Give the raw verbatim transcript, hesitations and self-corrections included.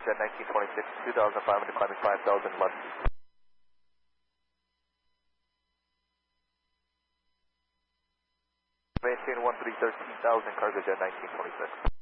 jet nineteen twenty-six, two thousand five hundred climbing five thousand left. Maintain one three thirteen thousand, cargo jet nineteen twenty-six.